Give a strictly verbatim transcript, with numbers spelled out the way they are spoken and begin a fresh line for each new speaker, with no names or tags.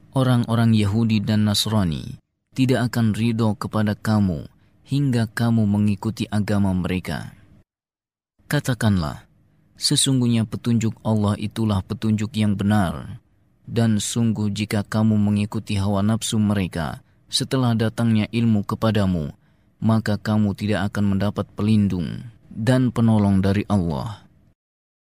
orang-orang Yahudi dan Nasrani tidak akan ridho kepada kamu hingga kamu mengikuti agama mereka. Katakanlah, sesungguhnya petunjuk Allah itulah petunjuk yang benar, dan sungguh jika kamu mengikuti hawa nafsu mereka setelah datangnya ilmu kepadamu, maka kamu tidak akan mendapat pelindung dan penolong dari Allah.